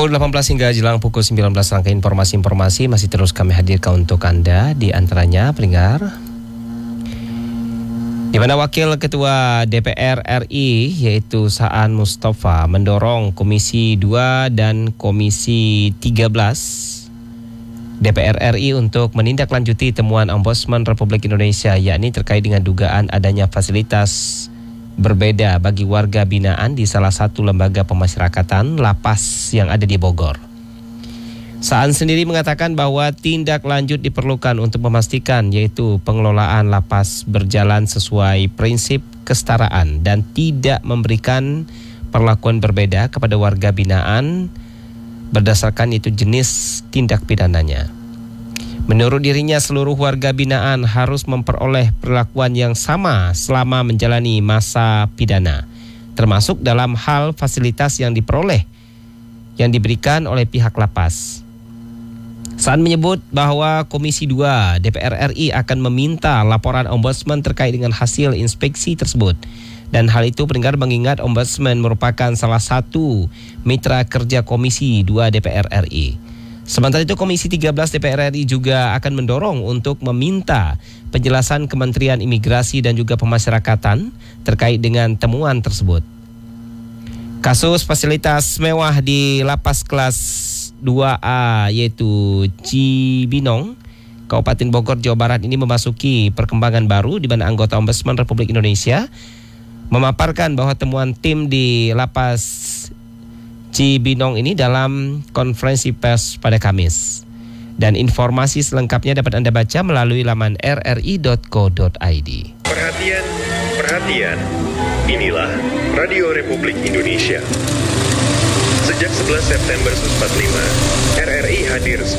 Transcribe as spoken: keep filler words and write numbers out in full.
Pukul delapan belas hingga jelang pukul sembilan belas, rangkaian informasi-informasi masih terus kami hadirkan untuk Anda. Di antaranya, pendengar, di mana Wakil Ketua D P R R I yaitu Saan Mustafa mendorong Komisi dua dan Komisi tiga belas D P R R I untuk menindaklanjuti temuan Ombudsman Republik Indonesia, yakni terkait dengan dugaan adanya fasilitas berbeda bagi warga binaan di salah satu lembaga pemasyarakatan lapas yang ada di Bogor. Saan sendiri mengatakan bahwa tindak lanjut diperlukan untuk memastikan yaitu pengelolaan lapas berjalan sesuai prinsip kesetaraan dan tidak memberikan perlakuan berbeda kepada warga binaan berdasarkan itu jenis tindak pidananya. Menurut dirinya, seluruh warga binaan harus memperoleh perlakuan yang sama selama menjalani masa pidana, termasuk dalam hal fasilitas yang diperoleh yang diberikan oleh pihak lapas. Saan menyebut bahwa Komisi dua D P R R I akan meminta laporan Ombudsman terkait dengan hasil inspeksi tersebut. Dan hal itu pendengar mengingat Ombudsman merupakan salah satu mitra kerja Komisi dua D P R R I. Sementara itu, Komisi tiga belas D P R R I juga akan mendorong untuk meminta penjelasan Kementerian Imigrasi dan juga Pemasyarakatan terkait dengan temuan tersebut. Kasus fasilitas mewah di lapas kelas dua A yaitu Cibinong, Kabupaten Bogor, Jawa Barat ini memasuki perkembangan baru di mana anggota Ombudsman Republik Indonesia memaparkan bahwa temuan tim di lapas Cibinong ini dalam konferensi pers pada Kamis. Dan informasi selengkapnya dapat Anda baca melalui laman r r i dot co dot i d. Perhatian, perhatian. Inilah Radio Republik Indonesia. Sejak sebelas September seribu sembilan ratus empat puluh lima, R R I hadir